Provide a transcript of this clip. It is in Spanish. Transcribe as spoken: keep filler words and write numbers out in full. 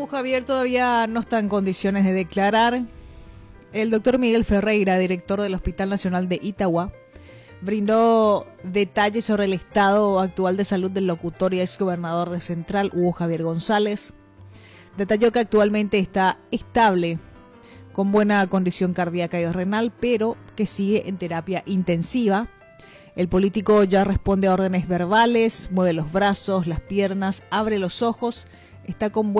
Hugo Javier todavía no está en condiciones de declarar. El doctor Miguel Ferreira, director del Hospital Nacional de Itagua, brindó detalles sobre el estado actual de salud del locutor y exgobernador de Central, Hugo Javier González. Detalló que actualmente está estable, con buena condición cardíaca y renal, pero que sigue en terapia intensiva. El político ya responde a órdenes verbales, mueve los brazos, las piernas, abre los ojos, está con